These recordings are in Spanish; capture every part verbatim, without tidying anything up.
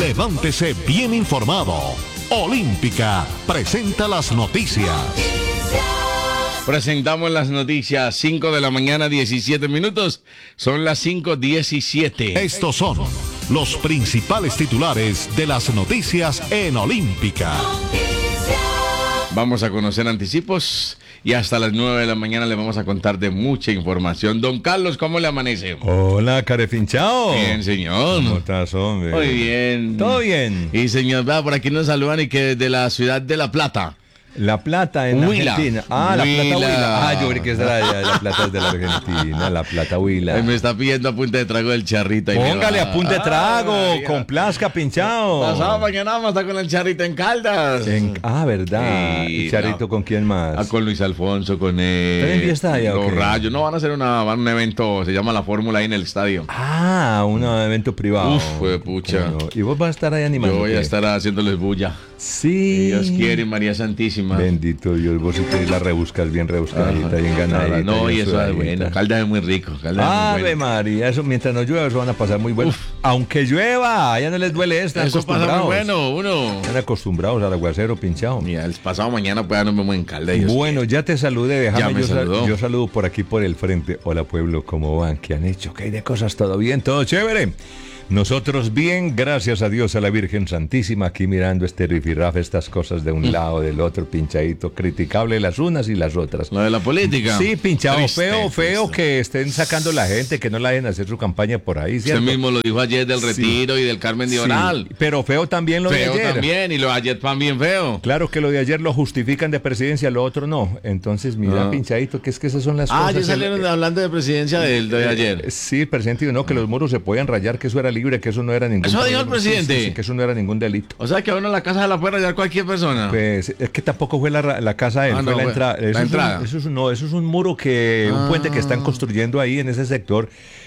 levántese bien informado. Olímpica presenta las noticias. Presentamos las noticias, cinco de la mañana, diecisiete minutos. Son las cinco diecisiete. Estos son los principales titulares de las noticias en Olímpica. Vamos a conocer anticipos y hasta las nueve de la mañana le vamos a contar de mucha información. Don Carlos, ¿cómo le amanece? Hola, carefinchao. Bien, señor. ¿Cómo estás, hombre? Muy bien. ¿Todo bien? Y señor, va, por aquí nos saludan y que de la ciudad de La Plata. La Plata en Huila. Argentina. Ah, La Huila. Plata Huila. Ah, yo creí que esa era la Plata es de la Argentina, La Plata Huila. Ay, me está pidiendo a punta de trago del charrito. Póngale a punta de trago, Ay, complazca, pinchao. Pasado mañana vamos a estar con el charrito en Caldas. En- ah, ¿verdad? Sí, ¿Y Charito no. con quién más? Ah, con Luis Alfonso, con eh, ¿Está en fiesta allá o los qué? Rayos. No, van a hacer una, van a un evento, se llama La Fórmula ahí en el estadio. Ah, un evento privado. Uf, fue pucha. Bueno, ¿y vos vas a estar ahí animando? Yo voy a qué? estar haciéndoles bulla. Sí. Dios quiere, María Santísima. Bendito Dios, vos sí te la rebuscas bien rebuscadita, Ajá, bien ganadita. No, bien y eso es sudadita. bueno. Caldas es muy rico. Caldas es Ave muy bueno. María, eso mientras no llueva, eso van a pasar muy bueno. Uf. Aunque llueva, ya no les duele esto. Eso pasa muy bueno, uno. Están acostumbrados al aguacero pinchado. Mira, el pasado mañana pues ya nos vemos en Caldas. Dios Bueno, ya te saludé, déjame Ya me yo, sa- saludó. yo saludo por aquí por el frente. Hola pueblo, ¿cómo van? ¿Qué han hecho? ¿Qué hay de cosas? ¿Todo bien? ¿Todo chévere? Nosotros bien, gracias a Dios, a la Virgen Santísima, aquí mirando este rifirrafe, estas cosas de un lado, del otro, pinchadito, criticable las unas y las otras. Lo de la política. Sí, pinchado, Triste, feo, feo triste. que estén sacando la gente, que no la dejen hacer su campaña por ahí, Usted ¿cierto? mismo lo dijo ayer del Sí. retiro y del Carmen de Sí, Oral. pero feo también lo Feo de ayer. también, y lo de ayer también feo. Claro que lo de ayer lo justifican de presidencia, lo otro no. Entonces, mira, Ah. pinchadito, que es que esas son las Ah, cosas. ya que- salieron hablando de presidencia del de ayer. Eh, Sí, el presidente dijo no, que los muros se podían rayar, que eso era libre, que eso no era ningún ¿Eso dijo el problema. presidente? Sí, sí, sí, que eso no era ningún delito. O sea que a uno en la casa se la puede rayar cualquier persona. Pues es que tampoco fue la, ra- la casa de él, Ah, fue no, la fue entrada. la Eso, entrada. Es un, eso es un- no, eso es un muro que, un puente que están construyendo ahí en ese sector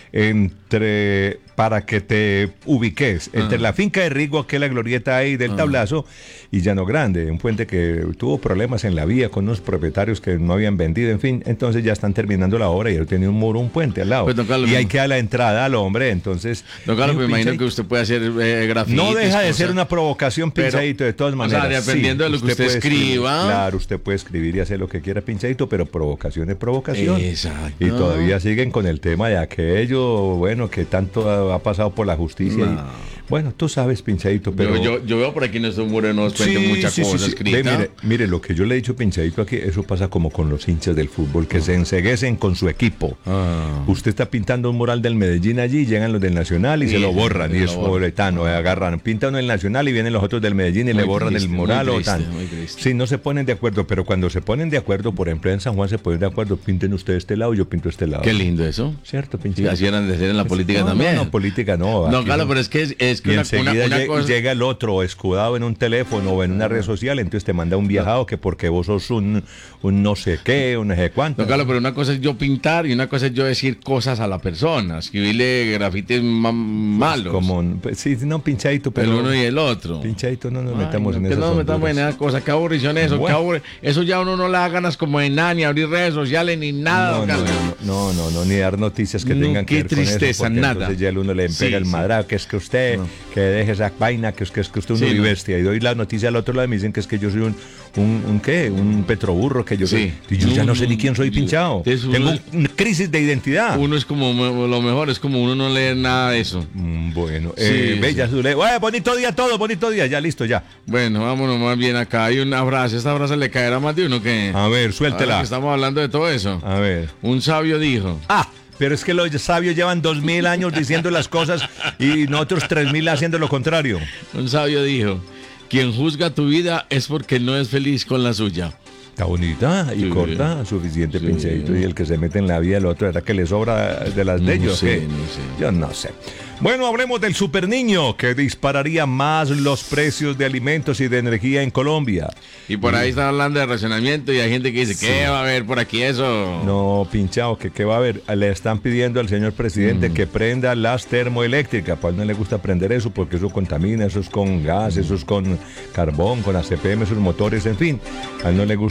entre para que te ubiques entre la finca de Rigo, que es la glorieta ahí del Tablazo, y Llano Grande, un puente que tuvo problemas en la vía con unos propietarios que no habían vendido, en fin, entonces ya están terminando la obra y él tenía un muro, un puente al lado. Pues, don Carlos, y me- ahí queda la entrada al hombre, entonces... Don Carlos, me dijo, imagino que "Pinchadito". usted puede hacer eh, grafitis. No deja de cosas. ser una provocación, Pero, pinchadito, de todas o sea, maneras. dependiendo de lo que usted puede escribir, escriba. Claro, usted puede escribir y hacer lo que quiera, pinchadito, pero provocación es provocación. Exacto. Y todavía siguen con el tema de aquello, bueno, que tanto ha, ha pasado por la justicia. No. Y, bueno, tú sabes, pinchadito, pero... Yo, yo, yo veo por aquí en estos muros nos cuenten muchas sí, sí, cosas sí. escritas. Ve, mire, mire, lo que yo le he dicho, pinchadito, aquí, eso pasa como con los hinchas del fútbol, que se enceguecen con su equipo. Ah. Usted está pintando un mural del Medellín allí, llegan los del Nacional y Sí, se lo borran, se y lo es borran. pobretano, eh, agarran, pintan uno el Nacional y vienen los otros del Medellín y Muy le borran triste, el muy mural o triste, tan. muy triste. Sí, no se ponen de acuerdo, pero cuando se ponen de acuerdo, por ejemplo, en San Juan se ponen de acuerdo, pinten ustedes este lado, yo pinto este lado. Qué lindo eso. ¿Cierto, Sí, pinchadito? así eran de ser en la política No, también. No, no, política no. No, aquí Carlos, no. pero es que es, es que Y una, enseguida una, una lle- cosa... llega el otro escudado en un teléfono o en una red social, entonces te manda un viajado que porque vos sos un, un no sé qué, un no sé cuánto. No, Carlos, pero una cosa es yo pintar y una cosa es yo decir cosas a la persona, escribirle grafitis ma- malos. Como, pues, sí, no, pinchadito, pero... el uno y el otro. Pinchadito, no nos Ay, metamos no, en que esas no nos metamos en honduras. esa cosa, qué aburrición eso, Bueno. qué aburri- eso ya uno no le da ganas como de nada, ni abrir redes sociales, ni nada. No, don no, Carlos. no, no, no, no, ni dar noticias que No, tengan que qué ver con eso, tristeza, porque nada. entonces ya el uno le Sí, pega el sí. madrado, que es que usted, No. que deje esa vaina, que es que, es que usted es Sí, un no. bestia, y doy la noticia al otro lado y me dicen que es que yo soy un, un, un ¿qué? Un petroburro, que yo Sí. soy, y yo ya No, no sé ni no, quién soy yo- pinchado, es uno- tengo una crisis de identidad. Uno es como me- lo mejor, es como uno no lee nada de eso. Mm, Bueno, Sí, eh, sí. Bella Zule, bueno, bonito día todo, bonito día, ya listo, ya. Bueno, vámonos más bien acá. Hay una frase, esta frase le caerá más de uno que. A ver, Ahora suéltela. que estamos hablando de todo eso. A ver. Un sabio dijo. Ah, pero es que los sabios llevan dos mil años diciendo las cosas y nosotros tres mil haciendo lo contrario. Un sabio dijo. Quien juzga tu vida es porque no es feliz con la suya. Está bonita y Sí. corta, suficiente Sí. pinchadito. Y el que se mete en la vida, el otro, ¿era que le sobra de las de No ellos? sé, ¿qué? no sé. Yo no sé. Bueno, hablemos del super niño que dispararía más los precios de alimentos y de energía en Colombia. Y por ahí están hablando de racionamiento y hay gente que dice, ¿qué va a haber por aquí eso? No, pinchado, que qué va a haber. Le están pidiendo al señor presidente Mm. que prenda las termoeléctricas. Pues no le gusta prender eso porque eso contamina, eso es con gas, eso es con carbón, con A C P M, esos motores, en fin. A él no le gusta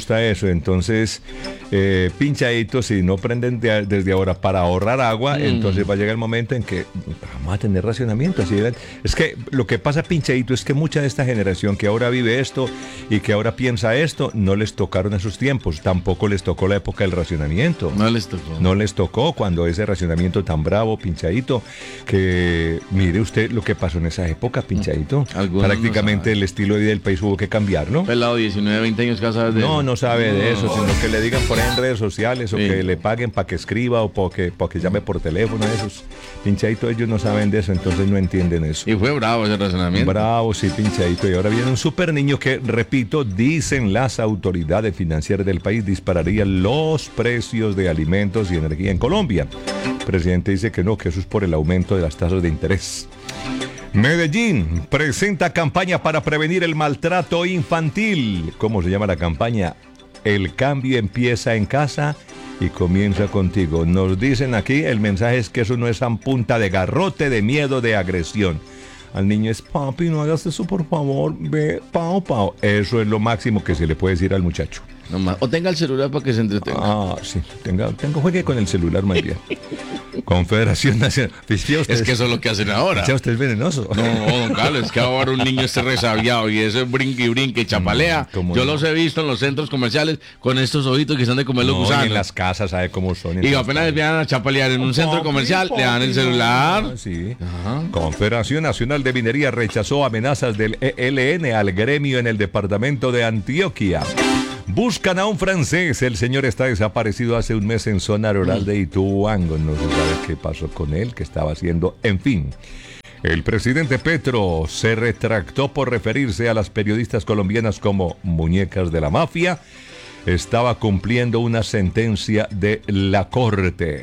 gusta eso. Entonces, eh, pinchadito, si no prenden de- desde ahora para ahorrar agua, Mm. entonces va a llegar el momento en que vamos a tener racionamiento. Así de- es que lo que pasa, pinchadito, es que mucha de esta generación que ahora vive esto y que ahora piensa esto, no les tocaron esos tiempos. Tampoco les tocó la época del racionamiento. No les tocó. No les tocó cuando ese racionamiento tan bravo, pinchadito, que mire usted lo que pasó en esa época, pinchadito. Algunos no Prácticamente saben. el estilo de vida del país hubo que cambiarlo. Pelado, diecinueve, veinte años, ¿qué sabes de No, eso? no sabe de eso, sino que le digan por ahí en redes sociales o Sí. que le paguen para que escriba o para que, pa' que llame por teléfono. Esos pinchaditos, ellos no saben de eso, entonces no entienden eso. Y fue bravo ese razonamiento. Bravo, sí, pinchadito. Y ahora viene un super niño que, repito, dicen las autoridades financieras del país, dispararía los precios de alimentos y energía en Colombia. El presidente dice que no, que eso es por el aumento de las tasas de interés. Medellín presenta campaña para prevenir el maltrato infantil. ¿Cómo se llama la campaña? El cambio empieza en casa y comienza contigo. Nos dicen aquí, el mensaje es que eso no es a punta de garrote, de miedo, de agresión. Al niño es, papi, no hagas eso, por favor, ve, pao, pao. Eso es lo máximo que se le puede decir al muchacho. No más. O tenga el celular para que se entretenga. Ah, sí, tenga, tenga, juegue con el celular más bien. Confederación Nacional. Fíjese usted, Es que eso es lo que hacen ahora. fíjese usted es venenoso. No, don Carlos, es que ahora un niño esté resabiado y eso es brinque y brinque, chapalea. Mm, ¿cómo Yo no? los he visto en los centros comerciales con estos ojitos que están de comer los No, y gusanos. en las casas sabe cómo son. Y apenas vean a chapalear en un centro comercial, le dan el celular. Sí. Ajá. Confederación Nacional de Minería rechazó amenazas del E L N al gremio en el departamento de Antioquia. Buscan a un francés. El señor está desaparecido hace un mes en zona rural de Ituango. No se sabe qué pasó con él, qué estaba haciendo. En fin. El presidente Petro se retractó por referirse a las periodistas colombianas como muñecas de la mafia. Estaba cumpliendo una sentencia de la corte.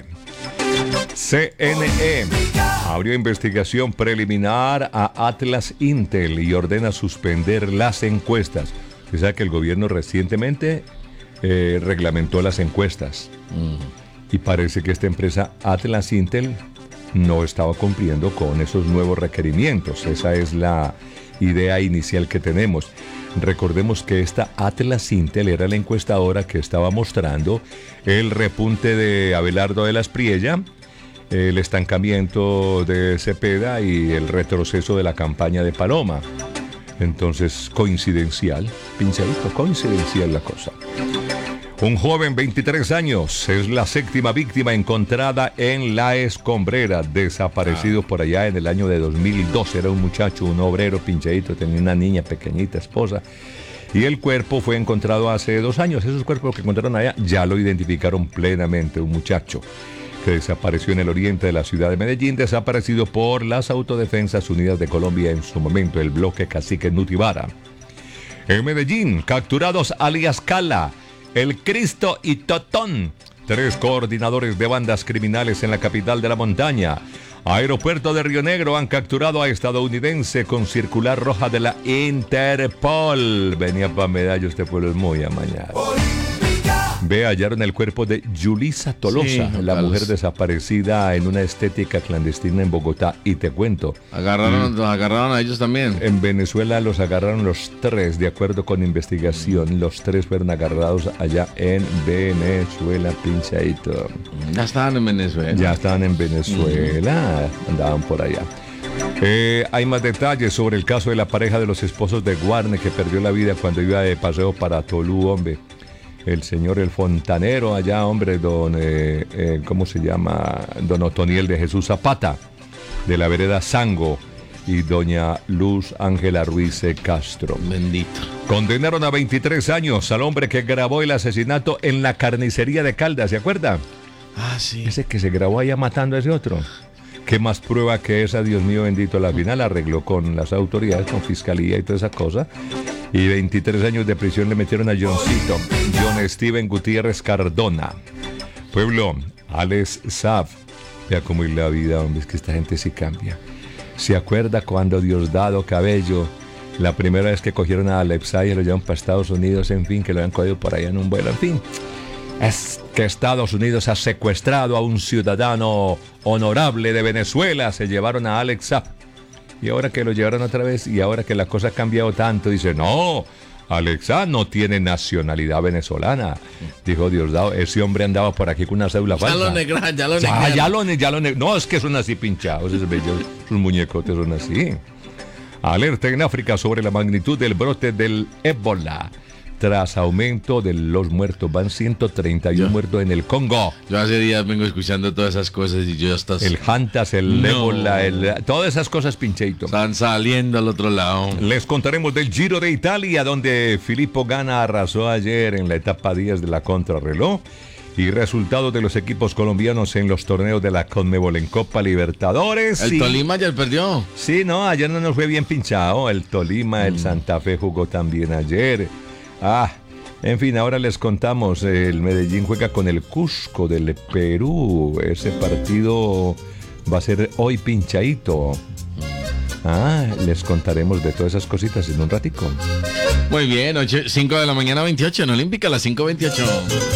C N E abrió investigación preliminar a Atlas Intel y ordena suspender las encuestas. Usted sabe que el gobierno recientemente eh, reglamentó las encuestas. Y parece que esta empresa Atlas Intel no estaba cumpliendo con esos nuevos requerimientos. Esa es la idea inicial que tenemos. Recordemos que esta Atlas Intel era la encuestadora que estaba mostrando el repunte de Abelardo de la Espriella, el estancamiento de Cepeda y el retroceso de la campaña de Paloma. Entonces, coincidencial, pinchadito, coincidencial la cosa. Un joven, veintitrés años, es la séptima víctima encontrada en La Escombrera, desaparecido por allá en el año de dos mil dos. Era un muchacho, un obrero pinchadito, tenía una niña pequeñita, esposa. Y el cuerpo fue encontrado hace dos años. Esos cuerpos que encontraron allá ya lo identificaron plenamente, un muchacho que desapareció en el oriente de la ciudad de Medellín, desaparecido por las Autodefensas Unidas de Colombia, en su momento el bloque Cacique Nutibara. En Medellín, capturados alias Cala, El Cristo y Totón, tres coordinadores de bandas criminales en la capital de la montaña. Aeropuerto de Río Negro han capturado a estadounidense con circular roja de la Interpol. Venía para Medallo, este pueblo es muy amañado. Ve, hallaron el cuerpo de Yulisa Tolosa, Sí, la Carlos. mujer desaparecida en una estética clandestina en Bogotá. Y te cuento, Agarraron, los agarraron a ellos también. en Venezuela los agarraron los tres, de acuerdo con investigación. Los tres fueron agarrados allá en Venezuela, pinchadito. Ya estaban en Venezuela. Ya estaban en Venezuela, andaban por allá. Eh, hay más detalles sobre el caso de la pareja de los esposos de Guarne que perdió la vida cuando iba de paseo para Tolú, hombre. El señor El Fontanero allá, hombre, don, eh, eh, ¿cómo se llama? Don Otoniel de Jesús Zapata, de la vereda Sango, y doña Luz Ángela Ruiz Castro. Bendito. Condenaron a veintitrés años al hombre que grabó el asesinato en la carnicería de Caldas, ¿se acuerda? Ah, sí. Ese que se grabó allá matando a ese otro. ¿Qué más prueba que esa, Dios mío bendito? La final arregló con las autoridades, con fiscalía y toda esa cosa. Y veintitrés años de prisión le metieron a Johncito, John Steven Gutiérrez Cardona. Pueblo, Alex Saf. Vea cómo es la vida, hombre, es que esta gente sí cambia. ¿Se acuerda cuando Diosdado Cabello, la primera vez que cogieron a Alex Saf y lo llevaron para Estados Unidos, en fin, que lo habían cogido por allá en un vuelo, en fin? Es que Estados Unidos ha secuestrado a un ciudadano honorable de Venezuela. Se llevaron a Alex Saab. Y ahora que lo llevaron otra vez y ahora que la cosa ha cambiado tanto, dice, no, Alexa no tiene nacionalidad venezolana. Dijo Diosdado, ese hombre andaba por aquí con una cédula falsa. Ya lo negran, ya lo Ya, negran. ya lo, ne- ya lo ne- No, es que son así pinchados, esos bellos, sus muñecotes son así. Alerta en África sobre la magnitud del brote del ébola. Tras aumento de los muertos, van ciento treinta y uno Ya. muertos en el Congo. Yo hace días vengo escuchando todas esas cosas y yo ya estás... El Hantas, el No. ébola, el, todas esas cosas, pincheito. Están saliendo al otro lado. Les contaremos del Giro de Italia, donde Filippo Ganna arrasó ayer en la etapa diez de la contrarreloj. Y resultados de los equipos colombianos en los torneos de la Conmebol en Copa Libertadores. El y- Tolima ayer perdió. Sí, no, ayer no nos fue bien pinchado. El Tolima, el Santa Fe jugó también ayer. Ah, en fin, ahora les contamos. El Medellín juega con el Cusco del Perú. Ese partido va a ser hoy pinchadito. Ah, les contaremos de todas esas cositas en un ratico. Muy bien, cinco de la mañana veintiocho en Olímpica, a las cinco veintiocho.